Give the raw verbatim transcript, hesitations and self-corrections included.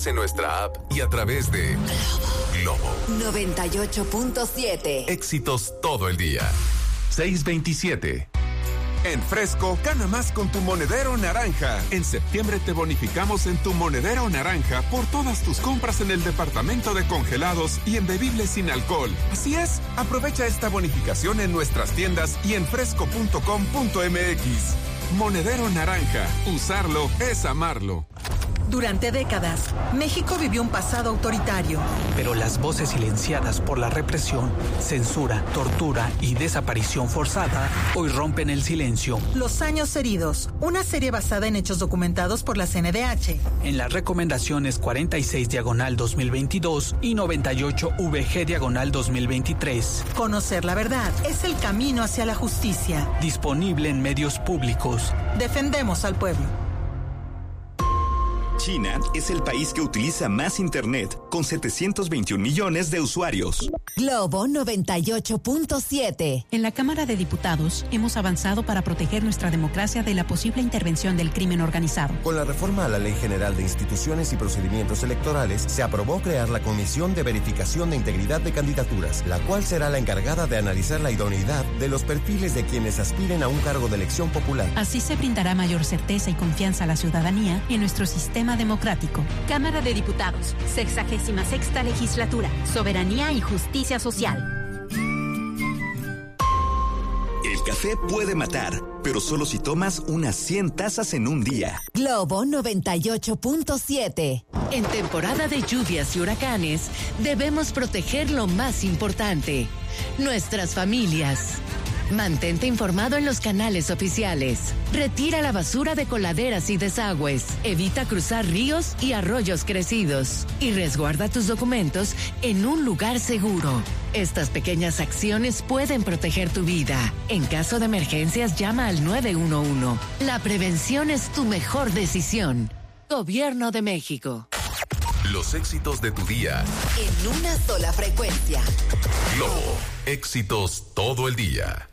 En nuestra app y a través de Globo noventa y ocho punto siete. Éxitos todo el día. seiscientos veintisiete. En Fresco, gana más con tu monedero naranja. En septiembre te bonificamos en tu monedero naranja por todas tus compras en el departamento de congelados y en bebibles sin alcohol. Así es, aprovecha esta bonificación en nuestras tiendas y en fresco punto com punto m x. Monedero naranja, usarlo es amarlo. Durante décadas, México vivió un pasado autoritario. Pero las voces silenciadas por la represión, censura, tortura y desaparición forzada hoy rompen el silencio. Los años heridos, una serie basada en hechos documentados por la C N D H. En las recomendaciones cuarenta y seis diagonal dos mil veintidós y noventa y ocho V G diagonal dos mil veintitrés. Conocer la verdad es el camino hacia la justicia. Disponible en medios públicos. Defendemos al pueblo. China es el país que utiliza más Internet, con setecientos veintiún millones de usuarios. Globo noventa y ocho punto siete. En la Cámara de Diputados hemos avanzado para proteger nuestra democracia de la posible intervención del crimen organizado. Con la reforma a la Ley General de Instituciones y Procedimientos Electorales, se aprobó crear la Comisión de Verificación de Integridad de Candidaturas, la cual será la encargada de analizar la idoneidad de los perfiles de quienes aspiren a un cargo de elección popular. Así se brindará mayor certeza y confianza a la ciudadanía en nuestro sistema democrático. Cámara de Diputados, sexagésima sexta legislatura, soberanía y justicia social. El café puede matar, pero solo si tomas unas cien tazas en un día. Globo noventa y ocho punto siete. En temporada de lluvias y huracanes, debemos proteger lo más importante, nuestras familias. Mantente informado en los canales oficiales. Retira la basura de coladeras y desagües. Evita cruzar ríos y arroyos crecidos. Y resguarda tus documentos en un lugar seguro. Estas pequeñas acciones pueden proteger tu vida. En caso de emergencias, llama al nueve uno uno. La prevención es tu mejor decisión. Gobierno de México. Los éxitos de tu día. En una sola frecuencia. Globo. Éxitos todo el día.